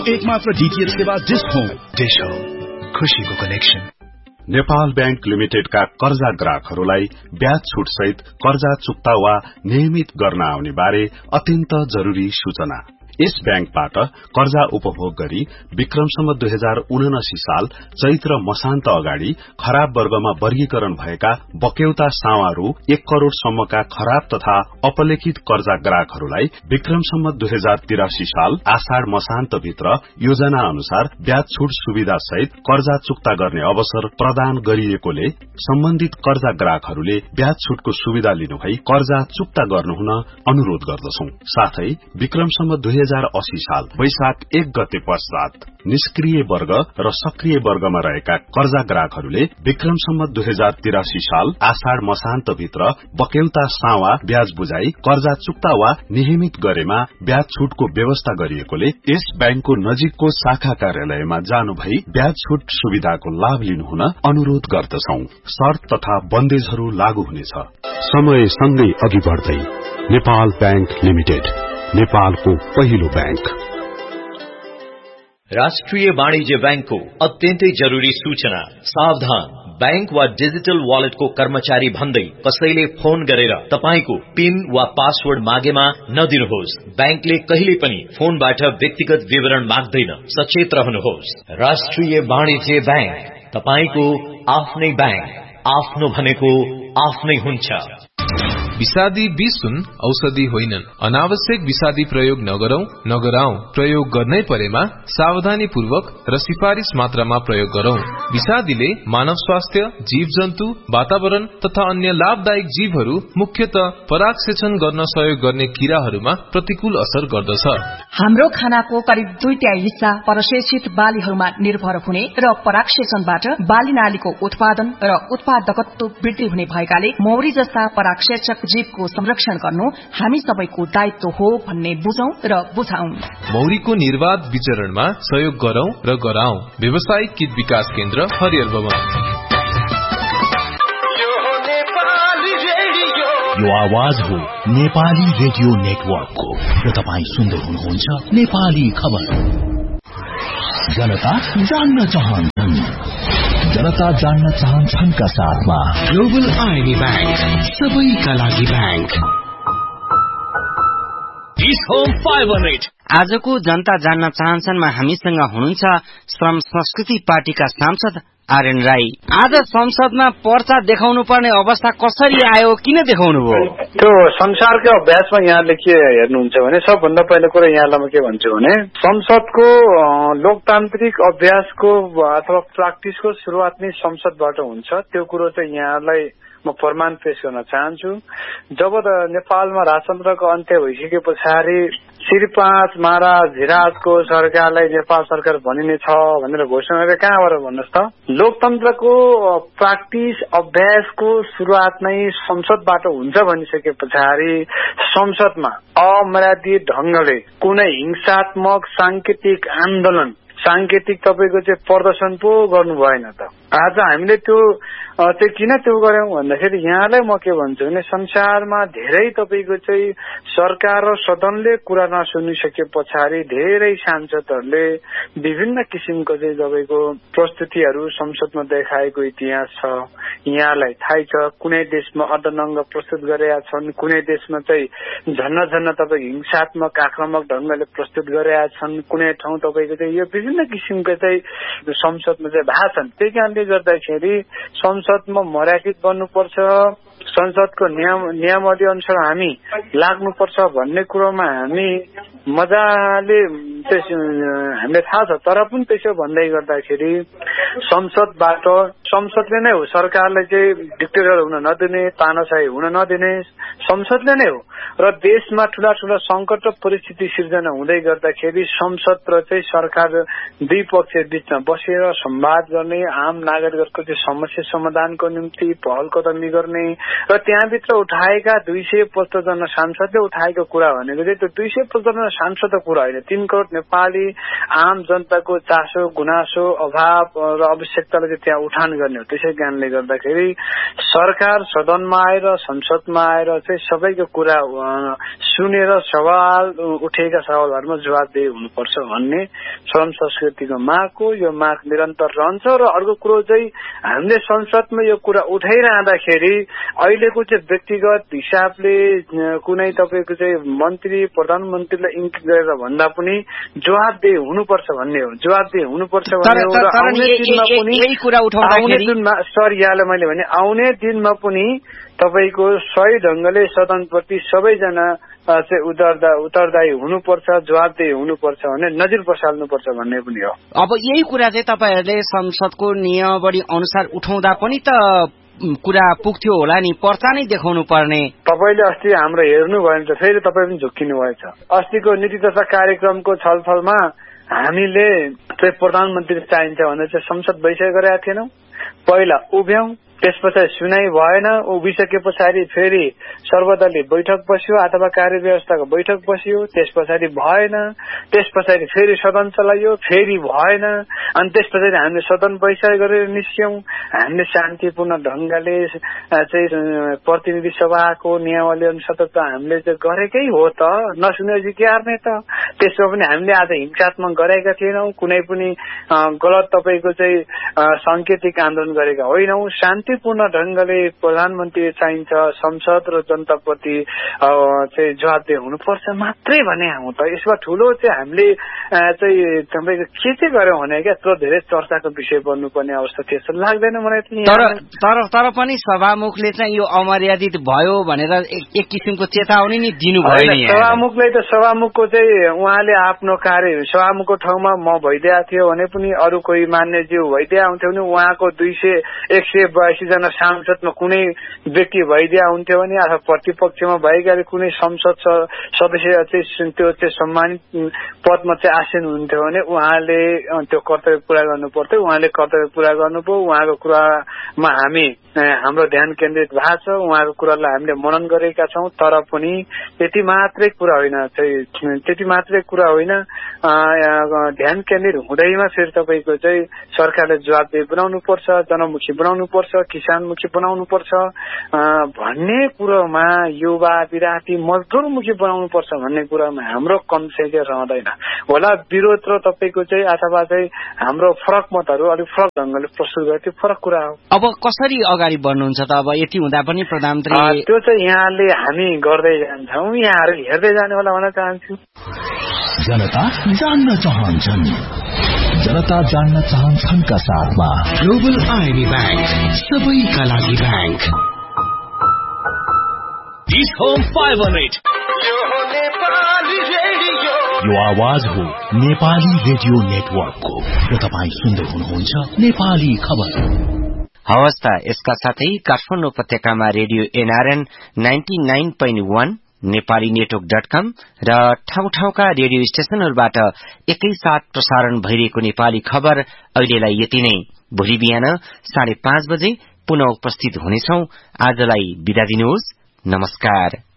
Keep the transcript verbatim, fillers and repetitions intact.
एक मात्र डीटीएच सेवा डिश होम। डिश होम, खुशीको कनेक्सन। नेपाल बैंक लिमिटेडका कर्जा ग्राहकहरूलाई ब्याज छुट सहित कर्जा चुक्ता वा नियमित गर्न आउने बारे अत्यन्त जरूरी सूचना। यस बैंकबाट कर्जा उपभोग गरी विक्रमसम्म दुई हजार उनासी साल चैत्र मसान्त अगाडि खराब वर्गमा वर्गीकरण भएका बक्यौता सावा रु एक करोड़ सम्मका खराब तथा अपलेखित कर्जा ग्राहकहरूलाई विक्रमसम्म दुई हजार तिरासी साल आषाढ़ मसान्त भित्र योजना अनुसार ब्याज छुट सुविधा सहित कर्जा चुक्ता गर्ने अवसर प्रदान गरिएकोले सम्बन्धित कर्जा ग्राहकहरूले ब्याज छुटको सुविधा लिनुभई कर्जा चुक्ता गर्नुहुन अनुरोध गर्दछौं। साथै विक्रमसम्म दुई हजार अस्सी साल वैशाख एक गते पश्चात निष्क्रिय वर्ग र सक्रिय वर्गमा रहेका कर्जा ग्राहकहरूले विक्रमसम्म दुई हजार तिरासी साल आषाढ़ मसान्त भित्र बक्यौता सावा ब्याज बुझाई कर्जा चुक्ता वा नियमित गरेमा ब्याज छुटको व्यवस्था गरिएकोले यस बैंकको नजिकको शाखा कार्यालयमा जानु भई ब्याज छुट सुविधाको लाभ लिनुहुन अनुरोध गर्दछौं। शर्त तथा बन्देजहरू लागू हुनेछ। समय सँगै अघि बढ्दै नेपाल बैंक लिमिटेड, नेपालको पहिलो बैंक। राष्ट्रिय वाणिज्य बैंकको अत्यन्तै जरूरी सूचना। सावधान, बैंक वा डिजिटल वालेटको कर्मचारी भन्दै कसैले फोन गरेर तपाईको पिन वा पासवर्ड मागेमा नदिनुहोस्। बैंकले कहिले पनि फोनबाट व्यक्तिगत विवरण माग्दैन, सचेत रहनुहोस्। राष्ट्रिय वाणिज्य बैंक, तपाईको आफ्नै बैंक, आफ्नो भनेको आफ्नै हुन्छ। विषादी विष हुन्, औषधि होइनन्। अनावश्यक विषादी प्रयोग नगरौं, नगराउँ। प्रयोग गर्नै परेमा सावधानी पूर्वक र सिफारिश मात्रामा प्रयोग गरौं। विषादीले मानव स्वास्थ्य, जीव जन्तु, वातावरण तथा अन्य लाभदायक जीवहरू, मुख्यतः परागसेचन गर्न सहयोग गर्ने किराहरूमा प्रतिकूल असर गर्दछ। हाम्रो खानाको करिब दुई तिहाई हिस्सा परसेचित बालीहरूमा निर्भर हुने र परागसेचनबाट बाली नालीको उत्पादन र उत्पादकत्व वृद्धि हुने भएकाले मौरी जस्ता परागसेचक जीवको संरक्षण गर्नु हामी सबैको दायित्व हो भन्ने बुझौं र बुझाउँ। मौरीको निर्वाध विचरणमा सहयोग गरौं र गराउँ। व्यवसायिक कीट विकास केन्द्र हरियर भवन। यो आवाज हो नेपाली रेडियो नेटवर्कको र तपाईँ सुन्दै हुनुहुन्छ नेपाली खबर। जनता जान्न चाहन्छन्, जनता जान्न चाहन्छन् का साथमा ग्लोबल आईएमई बैंक, सबैका लागि बैंक। आजको जनता जान्न चाहन्छनमा हामीसँग हुनुहुन्छ श्रम संस्कृति पार्टीका सांसद आर्यन राई। आज संसदमा पर्चा देखाउनु पर्ने अवस्था कसरी आयो, किन देखाउनु भयो? त्यो संसारको अभ्यासमा यहाँले के हेर्नुहुन्छ भने सबभन्दा पहिलो कुरा यहाँलाई म के भन्छु भने संसदको लोकतान्त्रिक अभ्यासको अथवा प्र्याक्टिसको सुरुवात नै संसदबाट हुन्छ। त्यो कुरो चाहिँ यहाँलाई म प्रमाण पेश गर्न चाहन्छु। जब नेपालमा राजतन्त्रको अन्त्य भइसके पछाडि श्री पाँच महाराज धिराजको सरकारलाई नेपाल सरकार बनिनेछ भनेर घोषणा गरेर कहाँबाट भन्नुहोस् त? लोकतन्त्रको प्र्याक्टिस अभ्यासको सुरुवात नै संसदबाट हुन्छ भनिसके पछाडि संसदमा अमर्यादित ढंगले कुनै हिंसात्मक सांकेतिक आन्दोलन, सांकेतिक तपाईको चाहिँ प्रदर्शन पो गर्नु भएन त। आज हामीले त्यो त्यो किन त्यो गर्यौं भन्दाखेरि यहाँलाई म के भन्छु भने संसारमा धेरै तपाईको चाहिँ सरकार र सदनले कुरा नसुनिसके पछाडि धेरै सांसदहरूले विभिन्न किसिमको चाहिँ तपाईको प्रस्तुतिहरू संसदमा देखाएको इतिहास छ। यहाँलाई थाहै छ कुनै देशमा अर्धनङ्ग प्रस्तुत गरेका छन्, कुनै देशमा चाहिँ झन्न झन्न तपाईको हिंसात्मक आक्रामक ढंगले प्रस्तुत गरेका छन्, कुनै ठाउँ तपाईको चाहिँ यो विभिन्न किसिमको चाहिँ संसदमा चाहिँ भाषण। त्यही कारणले गर्दाखेरि संसदमा मर्यादित बन्नुपर्छ, संसदको नियम नियमावली अनुसार हामी लाग्नुपर्छ भन्ने कुरोमा हामी मजाले हामीले थाहा छ। तर पनि त्यसो भन्दै गर्दाखेरि संसदबाट संसदले नै हो सरकारलाई चाहिँ डिक्टेटर हुन नदिने, तानाशाही हुन नदिने संसदले नै हो। र देशमा ठूला ठूला संकट र परिस्थिति सिर्जना हुँदै गर्दाखेरि संसद र चाहिँ सरकार दुई पक्ष बीचमा बसेर संवाद गर्ने, आम नागरिकहरूको चाहिँ समस्या समाधानको निम्ति पहल कदमी गर्ने, र त्यहाँभित्र उठाएका दुई सय पचहत्तर जना सांसदले उठाएको कुरा भनेको चाहिँ त्यो दुई सय पचहत्तर जना सांसदको कुरा होइन, तीन करोड़ नेपाली आम जनताको चासो गुनासो अभाव र आवश्यकतालाई चाहिँ त्यहाँ उठान गर्ने हो। त्यसै कारणले गर्दाखेरि सरकार सदनमा आएर संसदमा आएर चाहिँ सबैको कुरा सुनेर सवाल उठेका सवालहरूमा जवाबदेही हुनुपर्छ भन्ने श्रम संस्कृतिको माग हो। यो माग निरन्तर रहन्छ र अर्को कुरो चाहिँ हामीले संसदमा यो कुरा उठाइरहँदाखेरि अहिलेको चाहिँ व्यक्तिगत हिसाबले कुनै तपाईँको चाहिँ मन्त्री प्रधानमन्त्रीलाई इङ्गित गरेर भन्दा पनि जवाबदेही हुनुपर्छ भन्ने हो। जवाबदेही हुनुपर्छ भन्ने हो र आउने दिनमा पनि आउने दिनमा सर यहाँलाई मैले भने आउने दिनमा पनि तपाईँको सही ढंगले सदनप्रति सबैजना चाहिँ उत्तरदायी हुनुपर्छ, जवाबदेही हुनुपर्छ भने नजिर बसाल्नुपर्छ भन्ने पनि हो। अब यही कुरा चाहिँ तपाईहरुले संसदको नियमावली अनुसार उठाउँदा पनि त कुरा पुग्थ्यो होला नि, पर्चा नै देखाउनु पर्ने। तपाईले अस्ति हाम्रो हेर्नु भयो भने फेरि तपाई पनि झुक्किनु भएछ। अस्तिको नीति तथा कार्यक्रमको छलफलमा हामीले चाहिँ प्रधानमन्त्री चाहिन्छ भनेर चाहिँ संसद बैठक गरेका थिएनौं। पहिला उभ्यौं, त्यस पछाडि सुनाइ भएन, उभिसके पछाडि फेरि सर्वदलीय बैठक बस्यो अथवा कार्यव्यवस्थाको बैठक बस्यो, त्यस पछाडि भएन, त्यस पछाडि फेरि सदन चलाइयो, फेरि भएन, अनि त्यस पछाडि हामीले सदन बैठक गरेर निस्क्यौं। हामीले शान्तिपूर्ण ढंगले चाहिँ प्रतिनिधि सभाको नियमावली अनुसार त हामीले चाहिँ गरेकै हो त, नसुनेपछि के गर्ने त। त्यसमा पनि हामीले आज हिंसात्मक गरेका थिएनौं, कुनै पनि गलत तपाईको चाहिँ सांकेतिक आन्दोलन गरेका होइनौं। शान्तिपूर्ण ढंगले प्रधानमन्त्री चाहिन्छ, संसद र जनताप्रति चाहिँ जवाबदेही हुनुपर्छ मात्रै भने हौ त। यसमा ठूलो चाहिँ हामीले चाहिँ तपाईको के चाहिँ गर्यौं भने क्या यत्रो धेरै चर्चाको विषय बन्नुपर्ने अवस्था थियो जस्तो लाग्दैन मलाई। तर तर तर पनि सभामुखले चाहिँ यो अमर्यादित भयो भनेर एक किसिमको चेतावनी नि दिनुभयो नि। सभामुखले त सभामुखको चाहिँ उहाँले आफ्नो कार्य सभामुखको ठाउँमा म भइदिया थियो भने पनि अरू कोही मान्यज्यू भइदिया हुन्थ्यो भने उहाँको दुई सय एक सय बयासी जना सांसदमा कुनै व्यक्ति भइदिया हुन्थ्यो भने अथवा प्रतिपक्षमा भएका कुनै संसद सदस्य चाहिँ त्यो चाहिँ सम्मानित पदमा चाहिँ आसीन हुन्थ्यो भने उहाँले त्यो कर्तव्य पूरा गर्नु पर्थ्यो। उहाँले कर्तव्य पूरा गर्नुभयो। उहाँको कुरामा हामी हाम्रो ध्यान केन्द्रित भएको छ, उहाँको कुरालाई हामीले मनन गरेका छौं। तर पनि त्यति मात्रै कुरा होइन चाहिँ त्यति मात्रै कुरा होइन ध्यान केन्द्रित हुँदैमा फेरि तपाईको चाहिँ सरकारले जवाबदेही बनाउनु पर्छ, जनमुखी बनाउनु पर्छ, किसानमुखी बनाउनु पर्छ भन्ने कुरोमा युवा विद्यार्थी मजदुरमुखी बनाउनु पर्छ भन्ने कुरामा हाम्रो कन्सेन्ट रहँदैन होला। विरोध र तपाईको चाहिँ अथवा चाहिँ हाम्रो फरक मतहरू अलिक फरक ढंगले प्रस्तुत गरे त्यो फरक कुरा हो। अब कसरी अगाडि बढ्नुहुन्छ त? अब यति हुँदा पनि प्रधानमन्त्री त्यो चाहिँ यहाँले हामी गर्दै जान्छौं, यहाँहरू हेर्दै जाने होला भन्न चाहन्छु। जनता जान्न चाहन्छन्, जनता जान्न चाहन्छन् का साथमा ग्लोबल आईबी बैंक, सबैका लागि बैंक। यो आवाज हो नेपाली रेडियो नेटवर्कको र तपाईँ सुन्दै हुनुहुन्छ नेपाली खबर। हवस् त, यसका साथै काठमाडौँ उपत्यकामा radio NRN ninety nine point वन, नेपाली नेटवर्क डट कम र ठाउँ ठाउँका रेडियो स्टेशनहरूबाट एकैसाथ प्रसारण भइरहेको नेपाली खबर अहिलेलाई यति नै। भोलि बिहान साढे पाँच बजे पुनः उपस्थित हुनेछौं। आजलाई बिदा दिनुहोस्, नमस्कार।